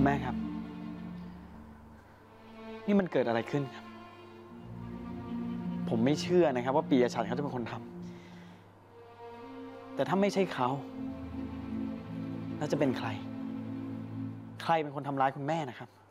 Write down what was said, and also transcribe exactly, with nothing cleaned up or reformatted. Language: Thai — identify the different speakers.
Speaker 1: แม่ครับนี่มันเกิดอะไรขึ้นครับผมไม่เชื่อนะครับว่าปียชัดเขาจะเป็นคนทำแต่ถ้าไม่ใช่เขาแล้วจะเป็นใครใครเป็นคนทำร้ายคุณแม่นะครับ